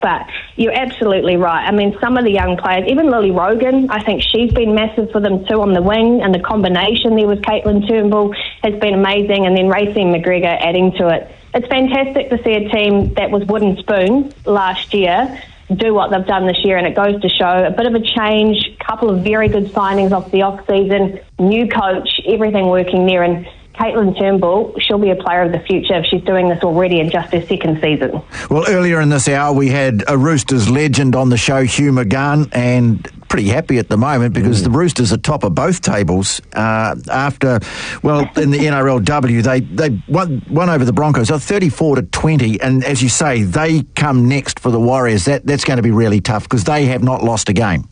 But you're absolutely right. I mean, some of the young players, even Lily Rogan, I think she's been massive for them too on the wing, and the combination there with Caitlin Turnbull has been amazing, and then Racine McGregor adding to it. It's fantastic to see a team that was wooden spoon last year do what they've done this year, and it goes to show a bit of a change, a couple of very good signings off the off-season, new coach, everything working there, and Caitlin Turnbull, she'll be a player of the future if she's doing this already in just her second season. Well, earlier in this hour we had a Roosters legend on the show, Hugh McGahn, and pretty happy at the moment because the Roosters are top of both tables after, well, in the NRLW, they won over the Broncos 34-20, and as you say, they come next for the Warriors. That's going to be really tough because they have not lost a game.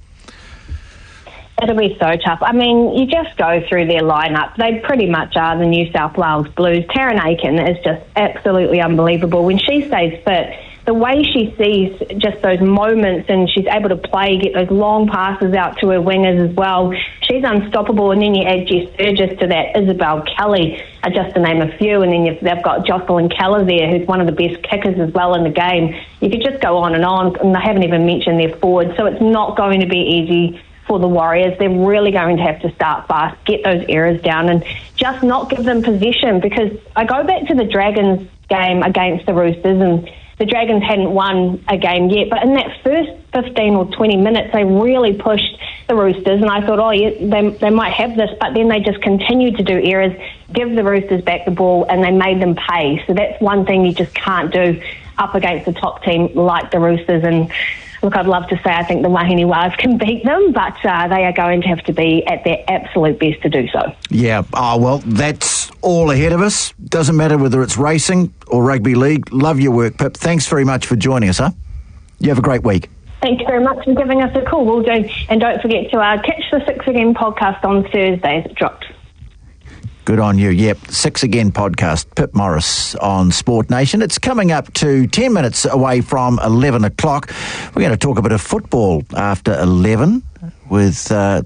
It'll be so tough. I mean, you just go through their lineup. They pretty much are the New South Wales Blues. Taryn Aiken is just absolutely unbelievable. When she stays fit, the way she sees just those moments and she's able to play, get those long passes out to her wingers as well, she's unstoppable. And then you add Jess Burgess to that, Isabel Kelly, just to name a few, and then they've got Jocelyn Keller there, who's one of the best kickers as well in the game. You could just go on, and they haven't even mentioned their forwards, so it's not going to be easy for the Warriors. They're really going to have to start fast, get those errors down, and just not give them possession, because I go back to the Dragons game against the Roosters, and the Dragons hadn't won a game yet, but in that first 15 or 20 minutes, they really pushed the Roosters, and I thought, oh, yeah, they might have this, but then they just continued to do errors, give the Roosters back the ball, and they made them pay. So that's one thing you just can't do up against a top team like the Roosters. And look, I'd love to say I think the Wahine Wars can beat them, but they are going to have to be at their absolute best to do so. Yeah, well, that's all ahead of us. Doesn't matter whether it's racing or rugby league. Love your work, Pip. Thanks very much for joining us, huh? You have a great week. Thank you very much for giving us a call. We'll do. And don't forget to catch the 6 Again podcast on Thursdays. It drops. Good on you. Yep, 6 Again podcast, Pip Morris on Sport Nation. It's coming up to 10 minutes away from 11 o'clock. We're going to talk a bit of football after 11 with a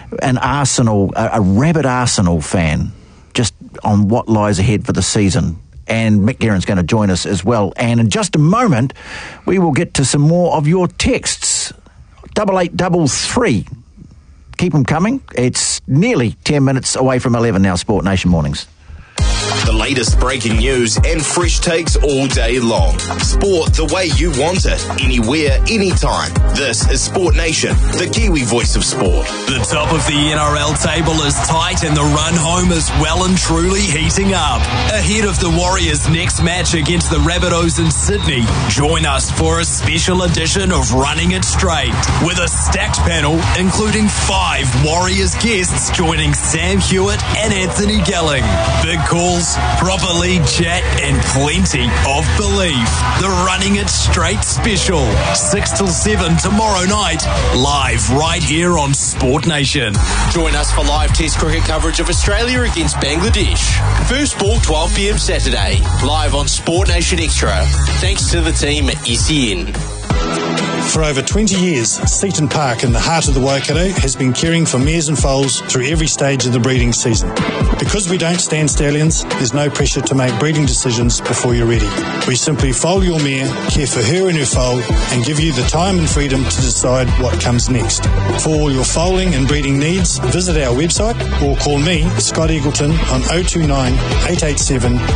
rabid Arsenal fan, just on what lies ahead for the season. And Mick Guerin's going to join us as well. And in just a moment, we will get to some more of your texts. 8833. Keep them coming. It's nearly 10 minutes away from 11 now, Sport Nation Mornings. The latest breaking news and fresh takes all day long. Sport the way you want it, anywhere, anytime. This is Sport Nation, the Kiwi voice of sport. The top of the NRL table is tight and the run home is well and truly heating up. Ahead of the Warriors' next match against the Rabbitohs in Sydney, join us for a special edition of Running It Straight with a stacked panel including 5 Warriors guests joining Sam Hewitt and Anthony Gelling. Big calls, proper league chat and plenty of belief. The Running It Straight special, 6 till 7 tomorrow night, live right here on Sport Nation. Join us for live test cricket coverage of Australia against Bangladesh. First ball 12 p.m. Saturday, live on Sport Nation Extra. Thanks to the team at SEN. For over 20 years, Seaton Park in the heart of the Waikato has been caring for mares and foals through every stage of the breeding season. Because we don't stand stallions, there's no pressure to make breeding decisions before you're ready. We simply foal your mare, care for her and her foal, and give you the time and freedom to decide what comes next. For all your foaling and breeding needs, visit our website or call me, Scott Eagleton, on 029 887